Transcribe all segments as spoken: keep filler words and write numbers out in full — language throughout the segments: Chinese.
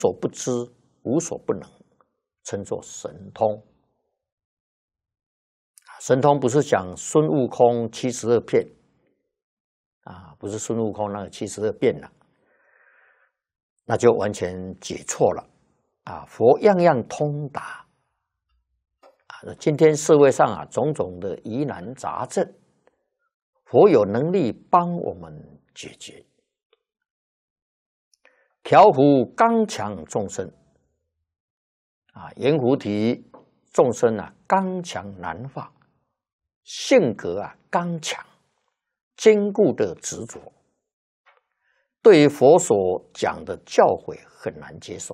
所不知，无所不能，称作神通。神通不是讲孙悟空七十二变啊，不是孙悟空那个七十二变了，那就完全解错了啊！佛样样通达啊！今天社会上啊，种种的疑难杂症，佛有能力帮我们解决。调伏刚强众生啊，阎浮提众生啊，刚强难化，性格啊刚强，坚固的执着，对于佛所讲的教诲很难接受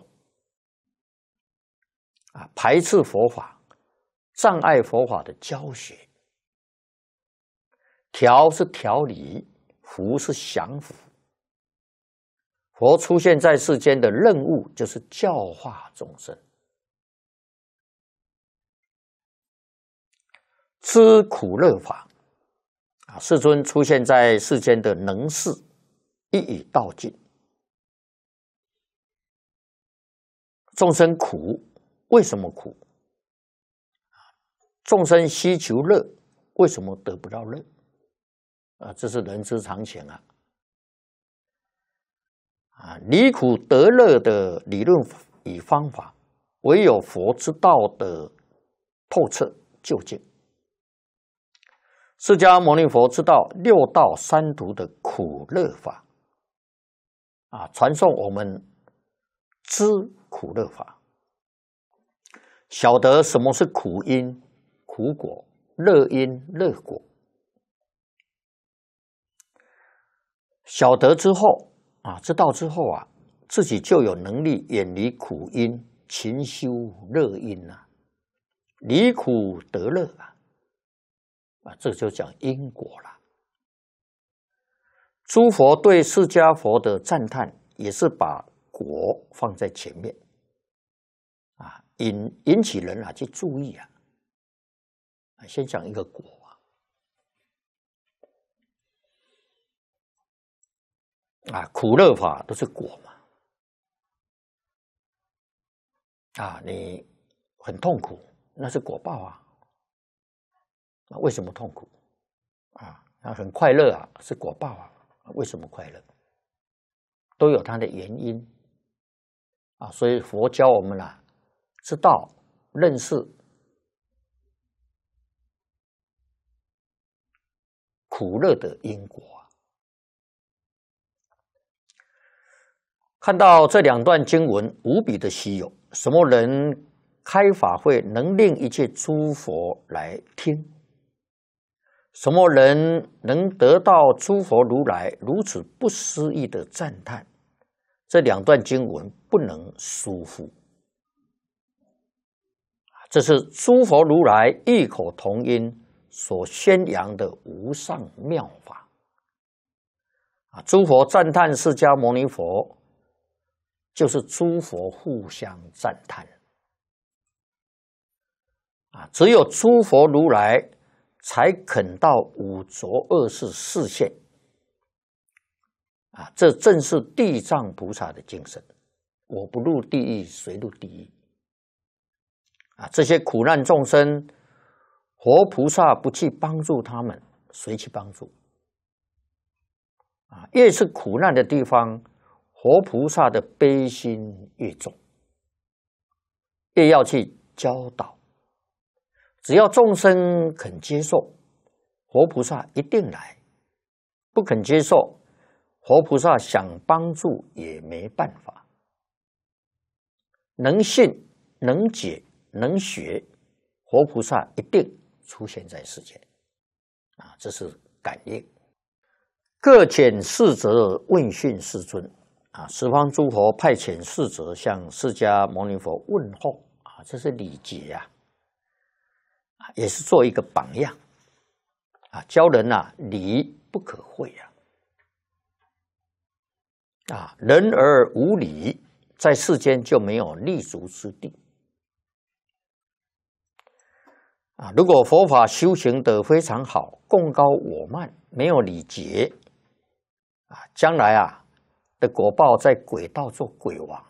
啊，排斥佛法，障碍佛法的教学。调是调理，伏是降伏。佛出现在世间的任务就是教化众生，知苦乐法啊。世尊出现在世间的能事，一语道尽。众生苦，为什么苦？众生希求乐，为什么得不到乐？啊，这是人之常情啊。啊，离苦得乐的理论与方法，唯有佛之道的透彻究竟。释迦牟尼佛知道六道三途的苦乐法，啊，传送我们知苦乐法，晓得什么是苦因、苦果、乐因、乐果。晓得之后啊，知道之后啊，自己就有能力远离苦因，勤修乐因啊，离苦得乐啊，啊，这就讲因果了。诸佛对释迦佛的赞叹，也是把果放在前面啊，引引起人啊去注意啊。先讲一个果啊，啊，苦乐法都是果嘛。啊，你很痛苦，那是果报啊。啊，为什么痛苦？啊，那很快乐啊，是果报啊。为什么快乐？都有它的原因啊。所以佛教我们啊，知道认识苦乐的因果啊。看到这两段经文无比的稀有，什么人开法会能令一切诸佛来听？什么人能得到诸佛如来如此不思议的赞叹？这两段经文不能疏忽。这是诸佛如来异口同音所宣扬的无上妙法。啊，诸佛赞叹释迦牟尼佛，就是诸佛互相赞叹。啊，只有诸佛如来才肯到五浊恶世示现，啊，这正是地藏菩萨的精神。我不入地狱，谁入地狱？啊，这些苦难众生，活菩萨不去帮助他们，谁去帮助？啊，越是苦难的地方，活菩萨的悲心越重，越要去教导。只要众生肯接受，活菩萨一定来；不肯接受，活菩萨想帮助也没办法。能信、能解、能学，活菩萨一定出现在世间。啊，这是感应。各遣侍者问讯世尊。啊，十方诸佛派遣侍者向释迦牟尼佛问候。啊，这是礼节啊。也是做一个榜样啊，教人啊礼不可讳啊！啊，人而无礼，在世间就没有立足之地啊！如果佛法修行得非常好，贡高我慢，没有礼节啊，将来啊的果报在鬼道做鬼王